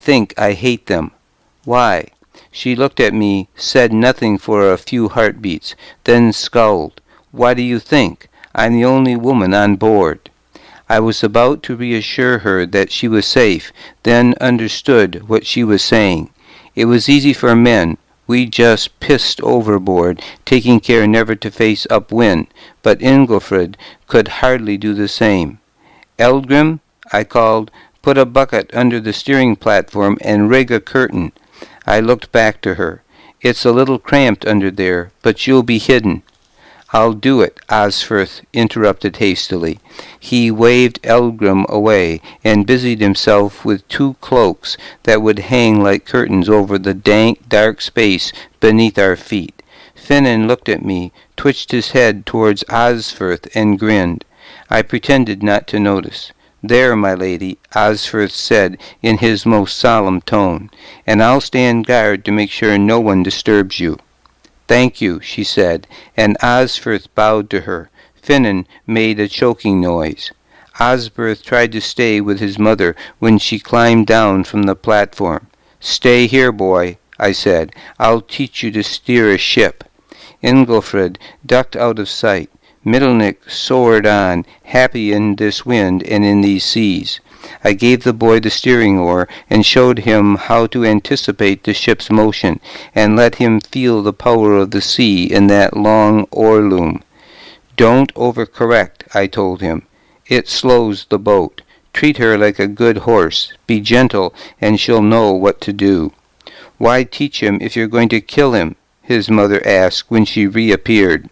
think I hate them. Why? She looked at me, said nothing for a few heartbeats, then scowled. Why do you think? I'm the only woman on board. I was about to reassure her that she was safe, then understood what she was saying. It was easy for men. We just pissed overboard, taking care never to face upwind, but Inglefrid could hardly do the same. Eldgrim, I called, put a bucket under the steering platform and rig a curtain. I looked back to her. It's a little cramped under there, but you'll be hidden. I'll do it, Osferth interrupted hastily. He waved Eldgrim away, and busied himself with 2 cloaks that would hang like curtains over the dank, dark space beneath our feet. Finnan looked at me, twitched his head towards Osferth, and grinned. I pretended not to notice. There, my lady, Osferth said in his most solemn tone, and I'll stand guard to make sure no one disturbs you. Thank you, she said, and Osferth bowed to her. Finnan made a choking noise. Osberth tried to stay with his mother when she climbed down from the platform. Stay here, boy, I said. I'll teach you to steer a ship. Inglefrid ducked out of sight. Middlenick soared on, happy in this wind and in these seas. I gave the boy the steering oar and showed him how to anticipate the ship's motion, and let him feel the power of the sea in that long oar loom. Don't overcorrect, I told him. It slows the boat. Treat her like a good horse. Be gentle, and she'll know what to do. Why teach him if you're going to kill him? His mother asked when she reappeared.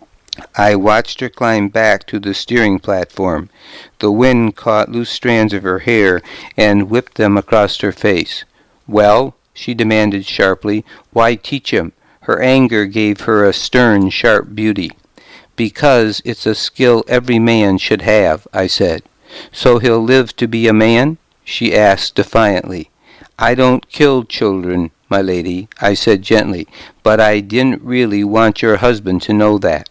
I watched her climb back to the steering platform. The wind caught loose strands of her hair and whipped them across her face. Well, she demanded sharply, why teach him? Her anger gave her a stern, sharp beauty. Because it's a skill every man should have, I said. So he'll live to be a man? She asked defiantly. I don't kill children, my lady, I said gently, but I didn't really want your husband to know that.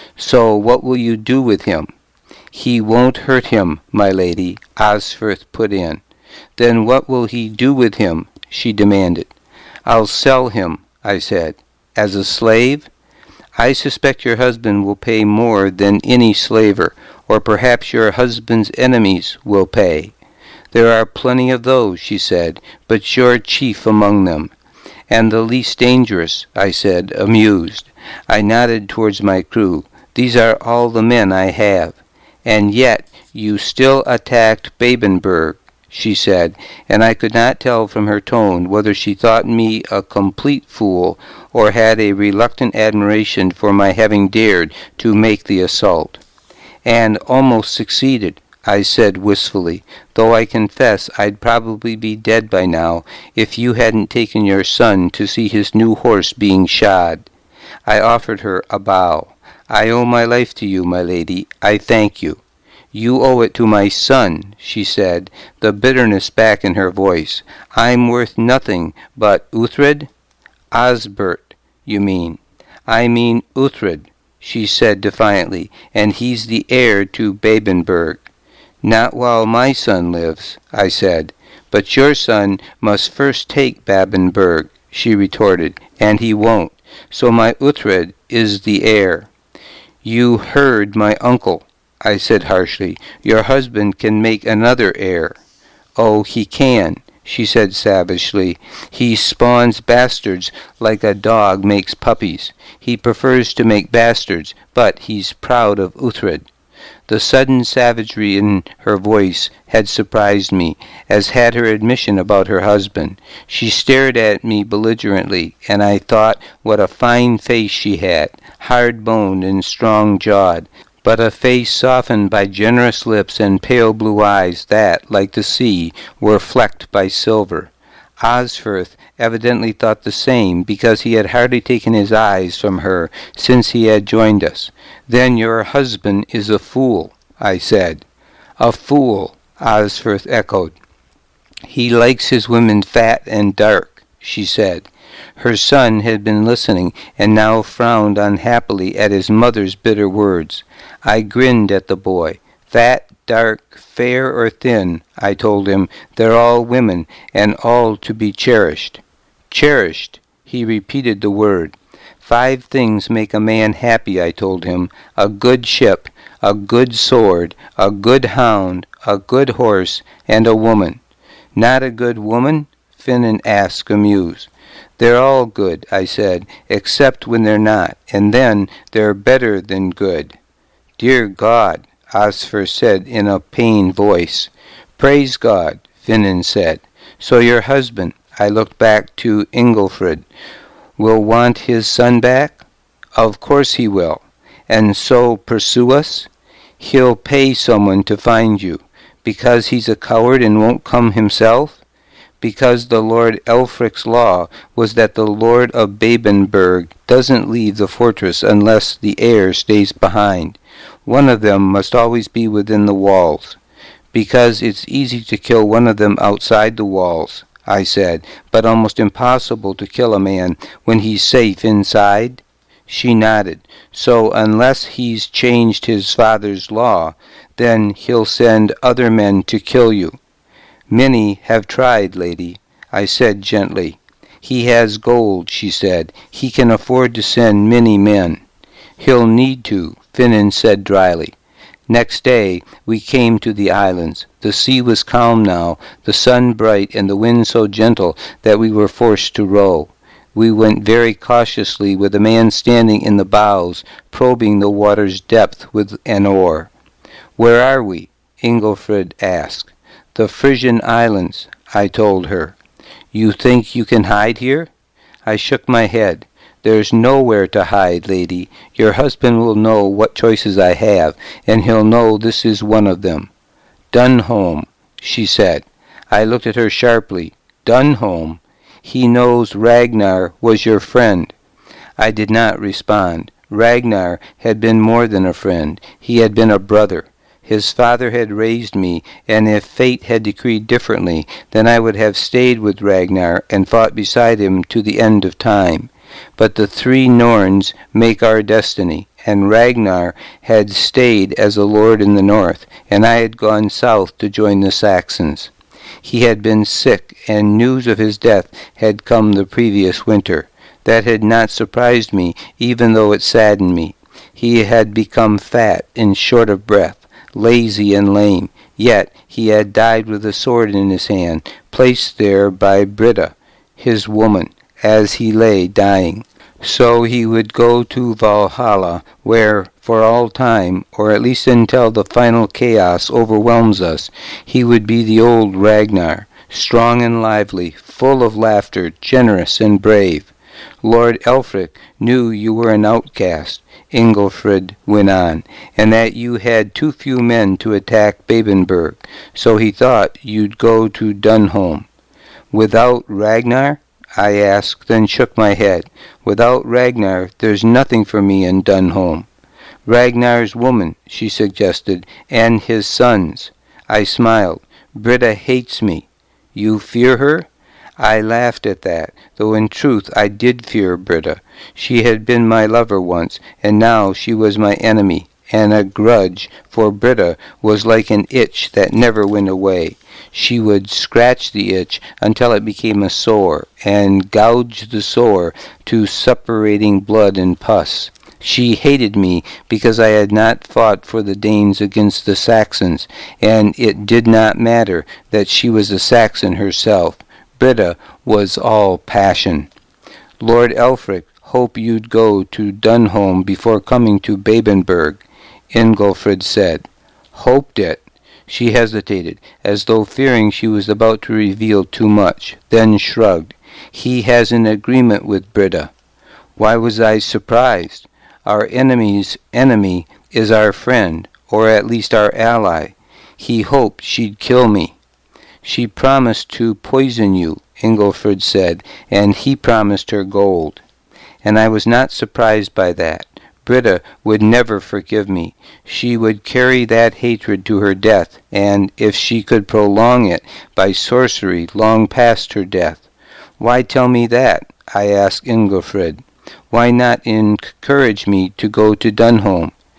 So what will you do with him? He won't hurt him, my lady, Osferth put in. Then what will he do with him? She demanded. I'll sell him, I said. As a slave? I suspect your husband will pay more than any slaver, or perhaps your husband's enemies will pay. There are plenty of those, she said, but you're chief among them. And the least dangerous, I said, amused. I nodded towards my crew. These are all the men I have. And yet you still attacked Babenberg, she said, and I could not tell from her tone whether she thought me a complete fool or had a reluctant admiration for my having dared to make the assault. And almost succeeded, I said wistfully, though I confess I'd probably be dead by now if you hadn't taken your son to see his new horse being shod. I offered her a bow. I owe my life to you, my lady. I thank you. You owe it to my son, she said, the bitterness back in her voice. I'm worth nothing but Uhtred? Osbert, you mean. I mean Uhtred, she said defiantly, and he's the heir to Babenberg. Not while my son lives, I said. But your son must first take Babenberg, she retorted, and he won't. So my Uhtred is the heir. You heard my uncle, I said harshly. Your husband can make another heir. Oh, he can, she said savagely. He spawns bastards like a dog makes puppies. He prefers to make bastards, but he's proud of Uhtred. The sudden savagery in her voice had surprised me, as had her admission about her husband. She stared at me belligerently, and I thought what a fine face she had, hard-boned and strong-jawed, but a face softened by generous lips and pale blue eyes that, like the sea, were flecked by silver. Osferth evidently thought the same, because he had hardly taken his eyes from her since he had joined us. Then your husband is a fool, I said. A fool, Osferth echoed. He likes his women fat and dark, she said. Her son had been listening, and now frowned unhappily at his mother's bitter words. I grinned at the boy. Fat, dark, fair, or thin, I told him, they're all women, and all to be cherished. Cherished, he repeated the word. 5 things make a man happy, I told him. A good ship, a good sword, a good hound, a good horse, and a woman. Not a good woman? Finan asked, amused. They're all good, I said, except when they're not, and then they're better than good. Dear God, Osfer said in a pained voice. Praise God, Finan said. So your husband, I looked back to Ingelfrid, will want his son back? Of course he will. And so pursue us? He'll pay someone to find you, because he's a coward and won't come himself? Because the Lord Elfric's law was that the Lord of Babenberg doesn't leave the fortress unless the heir stays behind. One of them must always be within the walls. Because it's easy to kill one of them outside the walls, I said, but almost impossible to kill a man when he's safe inside. She nodded. So unless he's changed his father's law, then he'll send other men to kill you. Many have tried, lady, I said gently. He has gold, she said. He can afford to send many men. He'll need to, Finan said dryly. Next day we came to the islands. The sea was calm now, the sun bright, and the wind so gentle that we were forced to row. We went very cautiously, with a man standing in the bows, probing the water's depth with an oar. Where are we? Ingelfrid asked. The Frisian Islands, I told her. You think you can hide here? I shook my head. There's nowhere to hide, lady. Your husband will know what choices I have, and he'll know this is one of them. Dunholm, she said. I looked at her sharply. Dunholm? He knows Ragnar was your friend. I did not respond. Ragnar had been more than a friend. He had been a brother. His father had raised me, and if fate had decreed differently, then I would have stayed with Ragnar and fought beside him to the end of time. But the 3 Norns make our destiny, and Ragnar had stayed as a lord in the north, and I had gone south to join the Saxons. He had been sick, and news of his death had come the previous winter. That had not surprised me, even though it saddened me. He had become fat and short of breath, lazy and lame, yet he had died with a sword in his hand, placed there by Britta, his woman, as he lay dying. So he would go to Valhalla, where, for all time, or at least until the final chaos overwhelms us, he would be the old Ragnar, strong and lively, full of laughter, generous and brave. Lord Elfric knew you were an outcast, Ingelfrid went on, and that you had too few men to attack Babenberg, so he thought you'd go to Dunholm. Without Ragnar? I asked, then shook my head. Without Ragnar, there's nothing for me in Dunholm. Ragnar's woman, she suggested, and his sons. I smiled. Britta hates me. You fear her? I laughed at that, though in truth I did fear Britta. She had been my lover once, and now she was my enemy, and a grudge for Britta was like an itch that never went away. She would scratch the itch until it became a sore, and gouge the sore to suppurating blood and pus. She hated me because I had not fought for the Danes against the Saxons, and it did not matter that she was a Saxon herself. Britta was all passion. Lord Elfric hoped you'd go to Dunholm before coming to Babenberg, Ingelfrid said. Hoped it. She hesitated, as though fearing she was about to reveal too much, then shrugged. He has an agreement with Britta. Why was I surprised? Our enemy's enemy is our friend, or at least our ally. He hoped she'd kill me. She promised to poison you, Ingelfrid said, and he promised her gold. And I was not surprised by that. Britta would never forgive me. She would carry that hatred to her death, and, if she could prolong it, by sorcery long past her death. Why tell me that? I asked Ingelfrid. Why not encourage me to go to Dunholm?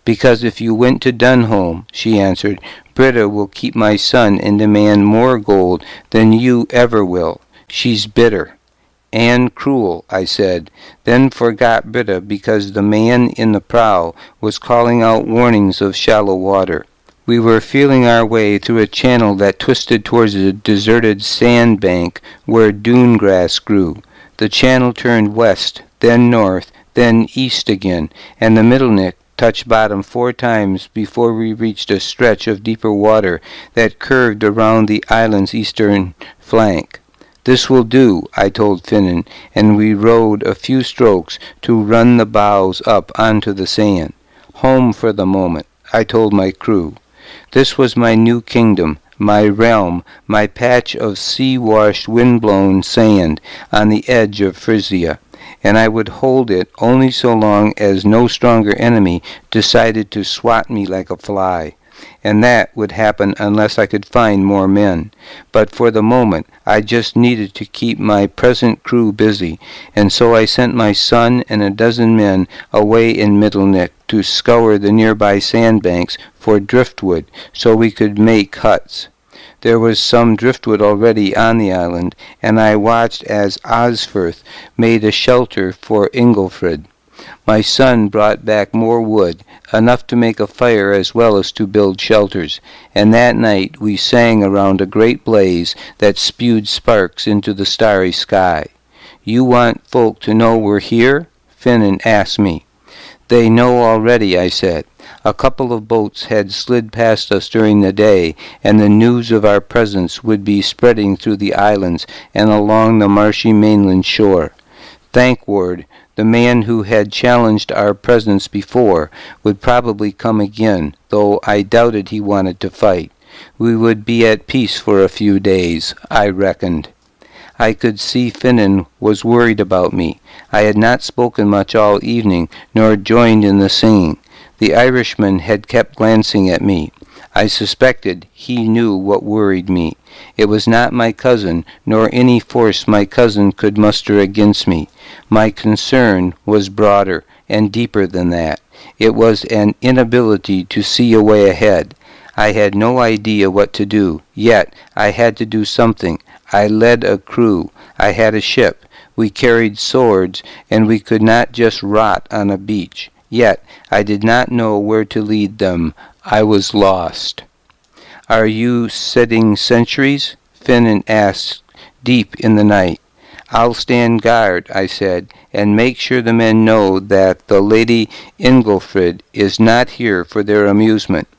Because if you went to Dunholm, she answered, Britta will keep my son and demand more gold than you ever will. She's bitter. And cruel, I said, then forgot Britta because the man in the prow was calling out warnings of shallow water. We were feeling our way through a channel that twisted towards a deserted sand bank where dune grass grew. The channel turned west, then north, then east again, and the Middleneck touched bottom 4 times before we reached a stretch of deeper water that curved around the island's eastern flank. This will do, I told Finan, and we rowed a few strokes to run the bows up onto the sand. Home for the moment, I told my crew. This was my new kingdom, my realm, my patch of sea-washed, wind-blown sand on the edge of Frisia, and I would hold it only so long as no stronger enemy decided to swat me like a fly. And that would happen unless I could find more men. But for the moment, I just needed to keep my present crew busy, and so I sent my son and a dozen men away in Middleneck to scour the nearby sandbanks for driftwood so we could make huts. There was some driftwood already on the island, and I watched as Osferth made a shelter for Ingelfrid. My son brought back more wood, enough to make a fire as well as to build shelters, and that night we sang around a great blaze that spewed sparks into the starry sky. You want folk to know we're here? Finan asked me. They know already, I said. A couple of boats had slid past us during the day, and the news of our presence would be spreading through the islands and along the marshy mainland shore. Thankward, the man who had challenged our presence before, would probably come again, though I doubted he wanted to fight. We would be at peace for a few days, I reckoned. I could see Finan was worried about me. I had not spoken much all evening, nor joined in the singing. The Irishman had kept glancing at me. I suspected he knew what worried me. It was not my cousin, nor any force my cousin could muster against me. My concern was broader and deeper than that. It was an inability to see a way ahead. I had no idea what to do, yet I had to do something. I led a crew. I had a ship. We carried swords, and we could not just rot on a beach. Yet I did not know where to lead them. I was lost. Are you setting sentries? Finan asked, deep in the night. I'll stand guard, I said, and make sure the men know that the Lady Ingelfrid is not here for their amusement.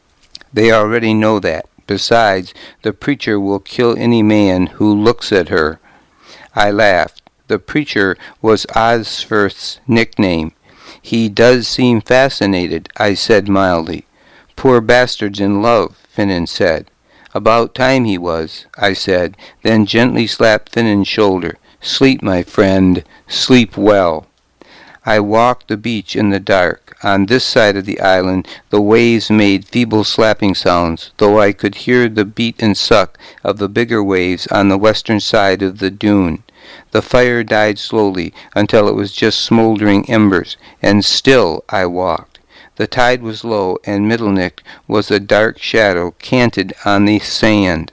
They already know that. Besides, the preacher will kill any man who looks at her. I laughed. The preacher was Osferth's nickname. He does seem fascinated, I said mildly. Poor bastard's in love, Finan said. About time he was, I said, then gently slapped Finan's shoulder. Sleep, my friend, sleep well. I walked the beach in the dark. On this side of the island the waves made feeble slapping sounds, though I could hear the beat and suck of the bigger waves on the western side of the dune. The fire died slowly until it was just smoldering embers, and still I walked. The tide was low, and Middleneck was a dark shadow canted on the sand.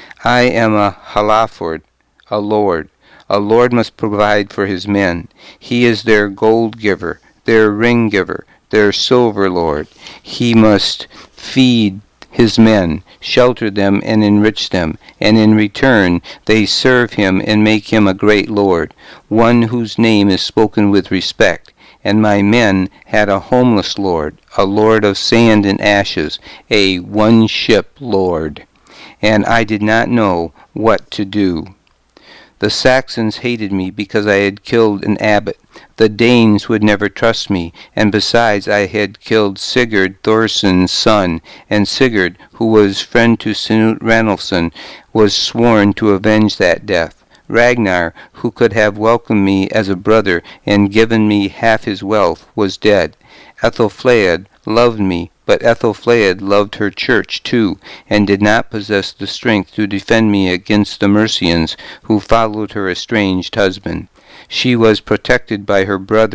I am a Halaford, a lord. A lord must provide for his men. He is their gold giver, their ring giver, their silver lord. He must feed his men, shelter them, and enrich them, and in return they serve him and make him a great lord, one whose name is spoken with respect. And my men had a homeless lord, a lord of sand and ashes, a one-ship lord. And I did not know what to do. The Saxons hated me because I had killed an abbot. The Danes would never trust me, and besides I had killed Sigurd Thorsson's son, and Sigurd, who was friend to Snute Ranulfsson, was sworn to avenge that death. Ragnar, who could have welcomed me as a brother and given me half his wealth, was dead. Ethelflaed loved me, but Ethelflaed loved her church too, and did not possess the strength to defend me against the Mercians, who followed her estranged husband. She was protected by her brother,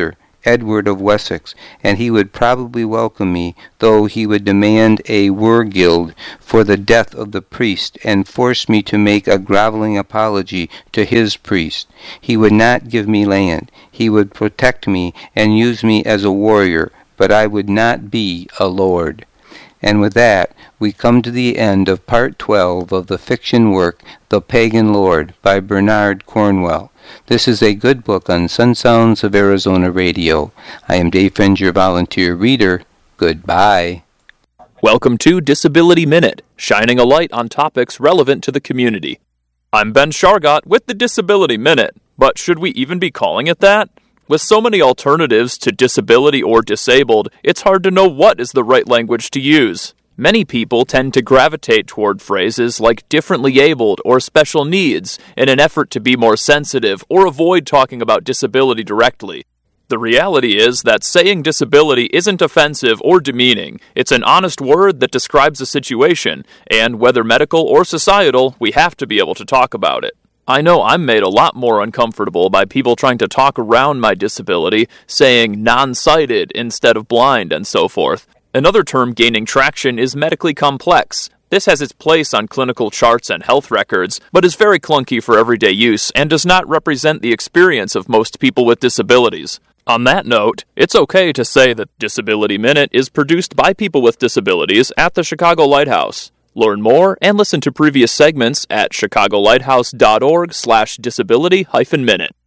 Edward of Wessex, and he would probably welcome me, though he would demand a wergild for the death of the priest, and force me to make a groveling apology to his priest. He would not give me land. He would protect me and use me as a warrior, but I would not be a lord. And with that, we come to the end of Part 12 of the fiction work The Pagan Lord by Bernard Cornwell. This is a good book on Sun Sounds of Arizona Radio. I am Dave Friend, your volunteer reader. Goodbye. Welcome to Disability Minute, shining a light on topics relevant to the community. I'm Ben Shargott with the Disability Minute, but should we even be calling it that? With so many alternatives to disability or disabled, it's hard to know what is the right language to use. Many people tend to gravitate toward phrases like differently abled or special needs in an effort to be more sensitive or avoid talking about disability directly. The reality is that saying disability isn't offensive or demeaning. It's an honest word that describes a situation, and whether medical or societal, we have to be able to talk about it. I know I'm made a lot more uncomfortable by people trying to talk around my disability, saying non-sighted instead of blind and so forth. Another term gaining traction is medically complex. This has its place on clinical charts and health records, but is very clunky for everyday use and does not represent the experience of most people with disabilities. On that note, it's okay to say that Disability Minute is produced by people with disabilities at the Chicago Lighthouse. Learn more and listen to previous segments at chicagolighthouse.org/disability-minute.